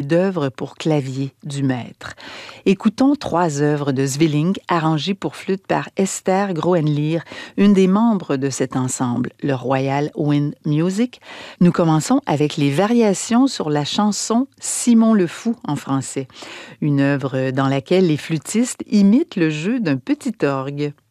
chef-d'œuvre pour clavier du maître. Écoutons 3 œuvres de Zwilling arrangées pour flûte par Esther Groenlier, une des membres de cet ensemble, le Royal Wind Music. Nous commençons avec les variations sur la chanson Simon le Fou en français, une œuvre dans laquelle les flûtistes imitent le jeu d'un petit orgue.